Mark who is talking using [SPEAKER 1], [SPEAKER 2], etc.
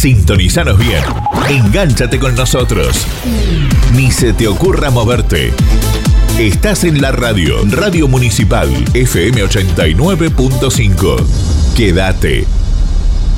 [SPEAKER 1] Sintonizanos bien. Engánchate con nosotros. Ni se te ocurra moverte. Estás en la Radio Municipal FM 89.5. Quédate.